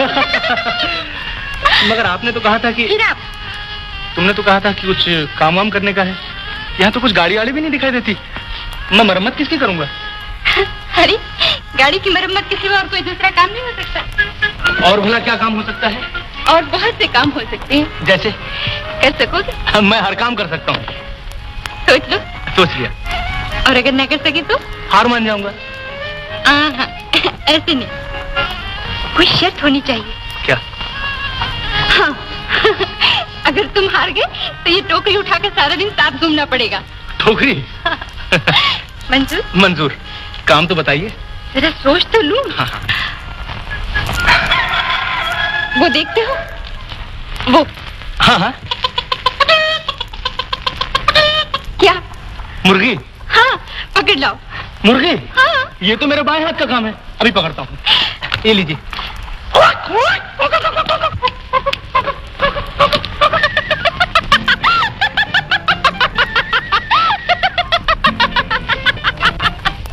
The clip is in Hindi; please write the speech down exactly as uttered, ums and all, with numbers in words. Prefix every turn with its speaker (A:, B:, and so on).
A: मगर आपने तो कहा था कि
B: फिर आप
A: तुमने तो कहा था कि कुछ काम वाम करने का है। यहाँ तो कुछ गाड़ी वाड़ी भी नहीं दिखाई देती। मैं मरम्मत किसकी करूंगा?
B: अरे गाड़ी की मरम्मत के सिवा और कोई दूसरा काम नहीं हो सकता।
A: और भला क्या काम हो सकता है?
B: और बहुत से काम हो सकते हैं।
A: जैसे?
B: कर सकोगे?
A: मैं हर काम कर सकता हूँ।
B: सोच लो।
A: सोच लिया।
B: और अगर न कर सके तो?
A: हार मान जाऊंगा।
B: हाँ, ऐसे नहीं, कोई शर्त होनी चाहिए।
A: क्या?
B: हाँ। अगर तुम हार गए तो ये टोकरी उठाकर सारा दिन साथ घूमना पड़ेगा।
A: टोकरी?
B: मंजूर?
A: मंजूर। काम तो बताइए।
B: जरा सोच तो लूं।
A: हाँ हाँ।
B: वो देखते हो? वो।
A: हाँ हाँ।
B: क्या?
A: मुर्गी?
B: हाँ, पकड़ लाओ।
A: मुर्गी?
B: हाँ।
A: ये तो मेरे बाएं हाथ का काम है। अभी पकड़ता हूँ। ये लीजिए।